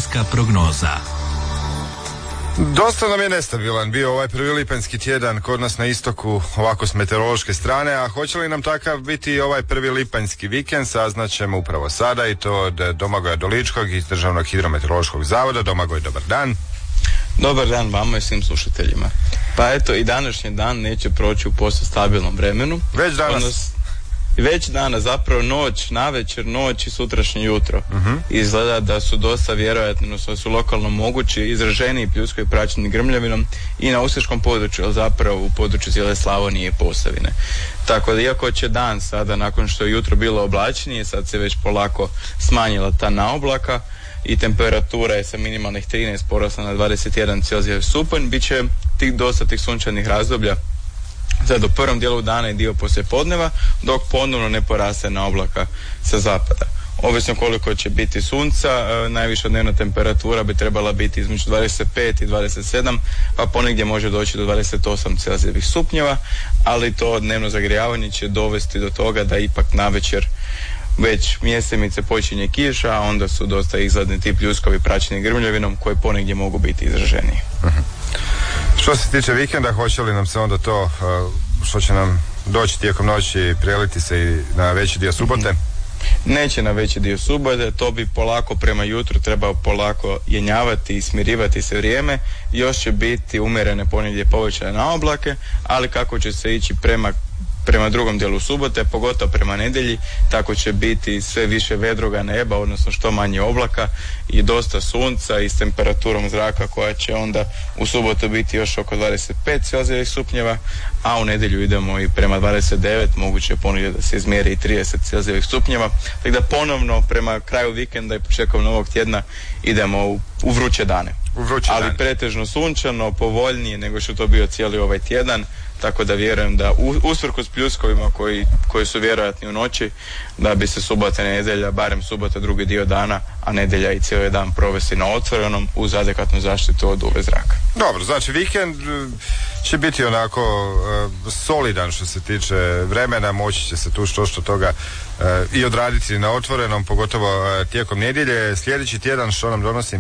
Vremenska prognoza. Dosta nam je nestabilan bio ovaj prvi lipanjski tjedan kod nas na istoku, ovako s meteorološke strane, a hoće li nam takav biti ovaj prvi lipanjski vikend, saznaćemo upravo sada, i to od Domagoja Doličkog iz Državnog hidrometeorološkog zavoda. Domagoj, dobar dan. Dobar dan vama i svim slušateljima. Pa eto, i današnji dan neće proći u posve stabilnom vremenu. Već danas, zapravo navečer, noć i sutrašnje jutro. Izgleda da su dosta vjerojatno, da su lokalno mogući izraženiji pljuskovi praćeni grmljavinom i na ustičkom području, ali zapravo u području cijele Slavonije i Posavine. Tako da iako će dan sada, nakon što je jutro bilo oblačnije, sad se već polako smanjila ta naoblaka i temperatura je sa minimalnih 13 porasla na 21 Celzijevski stupanj, bit će dosta tih sunčanih razdoblja sad u prvom dijelu dana i dio poslijepodneva, dok ponovno ne poraste na oblaka sa zapada. Ovisno koliko će biti sunca, najviša dnevna temperatura bi trebala biti između 25 i 27, pa ponegdje može doći do 28 Celzijevih stupnjeva, ali to dnevno zagrijavanje će dovesti do toga da ipak navečer već mjesemice počinje kiša, a onda su dosta izgledni ti pljuskovi praćeni grmljavinom koji ponegdje mogu biti izraženiji. Što se tiče vikenda, hoće li nam se onda to što će nam doći tijekom noći preliti se i na veći dio subote? Neće na veći dio subote, to bi polako prema jutru trebao polako jenjavati i smirivati se vrijeme. Još će biti umjerene ponegdje povećane na oblake, ali kako će se ići prema drugom dijelu subote, pogotovo prema nedjelji, tako će biti sve više vedroga neba, odnosno što manje oblaka i dosta sunca i s temperaturom zraka koja će onda u subotu biti još oko 25 Celzijevih stupnjeva, a u nedjelju idemo i prema 29, moguće ponegdje da se izmjeri i 30 Celzijevih stupnjeva, tako da ponovno prema kraju vikenda i početkom novog tjedna idemo u vruće dane. Ali pretežno sunčano, povoljnije nego što to bio cijeli ovaj tjedan, tako da vjerujem da usprkos pljuskovima koji su vjerojatni u noći, da bi se subota i nedjelja, barem subota drugi dio dana, a nedjelja i cijeli dan provesti na otvorenom uz adekvatnu zaštitu od UV zraka. Dobro, znači vikend će biti onako solidan što se tiče vremena, moći će se tu što toga i odraditi na otvorenom, pogotovo tijekom nedjelje. Sljedeći tjedan što nam donosi?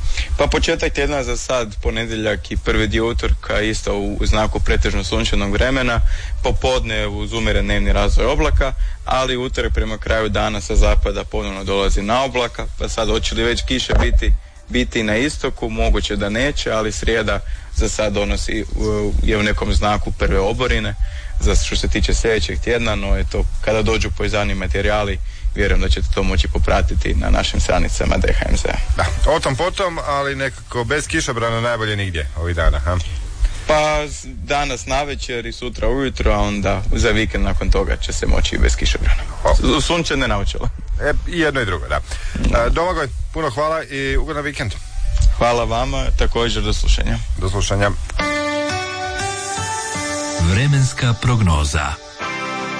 Pa početak tjedna za sad, ponedjeljak i prvi dio utorka isto u znaku pretežno sunčanog vremena, popodne uz umjeren dnevni razvoj oblaka, ali utorak prema kraju dana sa zapada ponovno dolazi na oblaka, pa sad hoće li već kiše biti na istoku, moguće da neće, ali srijeda za sad donosi je u nekom znaku prve oborine za što se tiče sljedećeg tjedna, no eto, kada dođu poizani materijali, vjerujem da ćete to moći popratiti na našim stranicama DHMZ-a. Da, o tom potom, ali nekako bez kišobrana najbolje nigdje ovih dana, ha? Pa danas navečer i sutra ujutro, a onda za vikend nakon toga će se moći i bez kišobrana. Sunčane naočale. I jedno i drugo, da. Domagoj, puno hvala i ugodan vikend. Hvala vama, također do slušanja. Do slušanja. Vremenska prognoza.